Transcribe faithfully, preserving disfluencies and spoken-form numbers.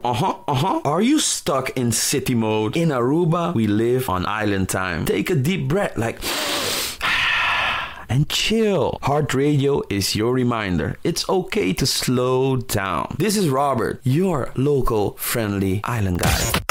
Uh-huh, uh-huh. Are you stuck in city mode? In Aruba, we live on island time. Take a deep breath like and chill. Heart Radio is your reminder. It's okay to slow down. This is Robert, your local friendly island guy.